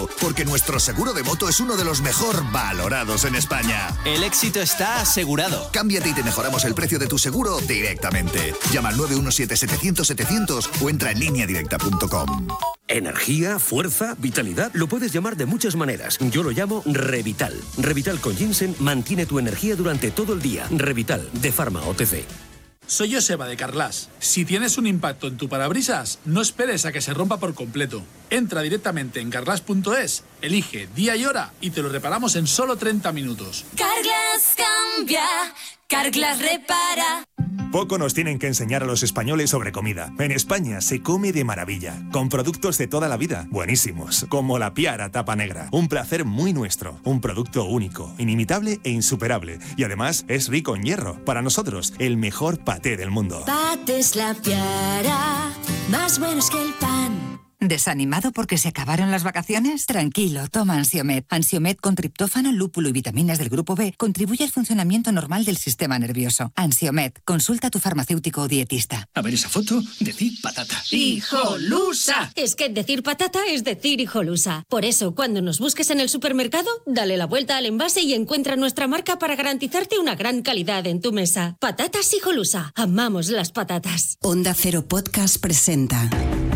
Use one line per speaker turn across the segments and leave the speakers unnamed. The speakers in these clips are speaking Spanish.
seguro, porque nuestro seguro de moto es uno de los mejor valorados en España.
El éxito está asegurado.
Cámbiate y te mejoramos el precio de tu seguro directamente. Llama al 917-700-700 o entra en lineadirecta.com.
Energía, fuerza, vitalidad, lo puedes llamar de muchas maneras. Yo lo llamo Revital. Revital con ginseng mantiene tu energía durante todo el día. Revital, de Pharma OTC.
Soy Joseba de Carglass. Si tienes un impacto en tu parabrisas, no esperes a que se rompa por completo. Entra directamente en carglass.es, elige día y hora y te lo reparamos en solo 30 minutos.
Carglass cambia, Carglass repara.
Poco nos tienen que enseñar a los españoles sobre comida. En España se come de maravilla, con productos de toda la vida, buenísimos, como la Piara Tapa Negra. Un placer muy nuestro, un producto único, inimitable e insuperable. Y además es rico en hierro. Para nosotros, el mejor paté del mundo.
Patés La Piara, más buenos que el pan.
¿Desanimado porque se acabaron las vacaciones? Tranquilo, toma Ansiomed. Ansiomed con triptófano, lúpulo y vitaminas del grupo B contribuye al funcionamiento normal del sistema nervioso. Ansiomed, consulta a tu farmacéutico o dietista.
A ver esa foto, decir patata.
¡Hijolusa! Es que decir patata es decir hijolusa. Por eso, cuando nos busques en el supermercado, dale la vuelta al envase y encuentra nuestra marca para garantizarte una gran calidad en tu mesa. Patatas Hijolusa. Amamos las patatas.
Onda Cero Podcast presenta...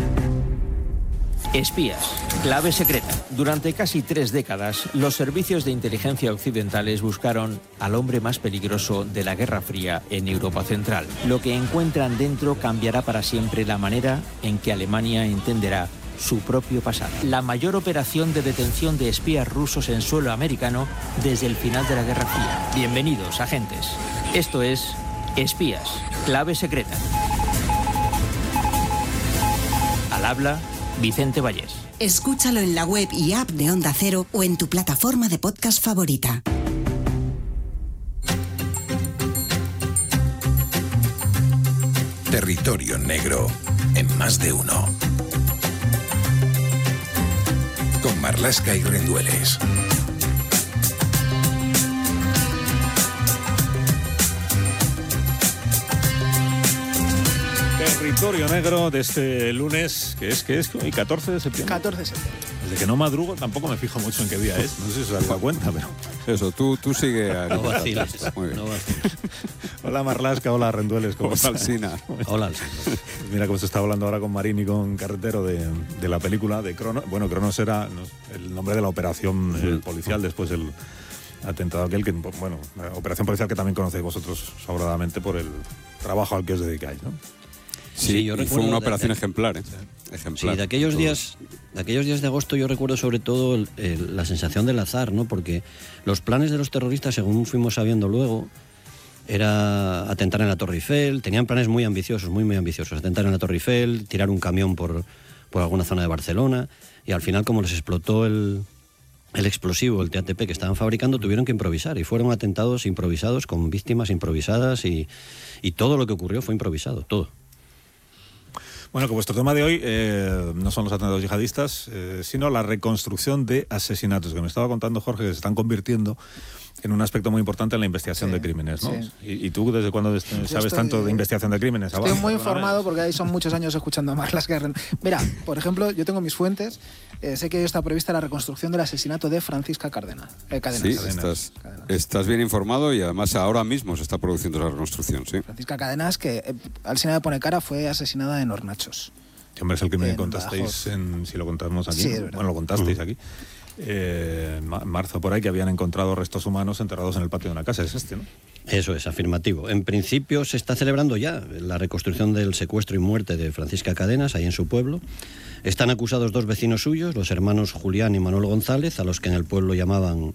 Espías, clave secreta. Durante casi 3 décadas, los servicios de inteligencia occidentales buscaron al hombre más peligroso de la Guerra Fría en Europa Central. Lo que encuentran dentro cambiará para siempre la manera en que Alemania entenderá su propio pasado. La mayor operación de detención de espías rusos en suelo americano desde el final de la Guerra Fría. Bienvenidos, agentes. Esto es Espías, clave secreta. Al habla Vicente Vallés.
Escúchalo en la web y app de Onda Cero o en tu plataforma de podcast favorita.
Territorio Negro, en Más de Uno. Con Marlaska y Rendueles.
Territorio Negro de este lunes, que es hoy 14 de septiembre.
14 de septiembre.
Desde que no madrugo tampoco me fijo mucho en qué día es. No sé si os habéis dado cuenta, pero...
Eso, tú sigue...
No vacilas.
No
vacilas.
Hola Marlaska, hola Rendueles. ¿Cómo estás?
Alsina.
Hola Alsina.
Mira cómo se está hablando ahora con Marín y con Carretero de la película de Cronos. Bueno, Cronos era el nombre de la operación policial después del atentado aquel que, bueno, la operación policial que también conocéis vosotros sobradamente por el trabajo al que os dedicáis, ¿no?
Sí, yo recuerdo, fue una operación ejemplar, ¿eh? Ejemplar.
Sí, de aquellos días de agosto yo recuerdo sobre todo la sensación del azar, ¿no? Porque los planes de los terroristas, según fuimos sabiendo luego, era atentar en la Torre Eiffel. Tenían planes muy ambiciosos, muy ambiciosos. Atentar en la Torre Eiffel, tirar un camión por alguna zona de Barcelona, y al final, como les explotó el explosivo, el TATP que estaban fabricando, tuvieron que improvisar, y fueron atentados improvisados con víctimas improvisadas, y todo lo que ocurrió fue improvisado, todo.
Bueno, que vuestro tema de hoy no son los atentados yihadistas, sino la reconstrucción de asesinatos, que me estaba contando Jorge, que se están convirtiendo en un aspecto muy importante en la investigación de crímenes, ¿no?
Sí.
¿Y tú desde cuándo sabes tanto de investigación de crímenes?
Estoy muy informado porque ahí son muchos años escuchando a Marlaska. Mira, por ejemplo, yo tengo mis fuentes. Sé que está prevista la reconstrucción del asesinato de Francisca Cadenas.
Sí, estás bien informado y además ahora mismo se está produciendo la reconstrucción, sí.
Francisca Cadenas, que al Sina de Pone Cara fue asesinada en Hornachos.
Sí, hombre, es el que me contasteis, si lo contamos aquí.
Sí,
bueno, lo contasteis aquí. En marzo por ahí, que habían encontrado restos humanos enterrados en el patio de una casa. Es este, ¿no?
Eso es, afirmativo. En principio se está celebrando ya la reconstrucción del secuestro y muerte de Francisca Cadenas, ahí en su pueblo. Están acusados 2 vecinos suyos, los hermanos Julián y Manuel González, a los que en el pueblo llamaban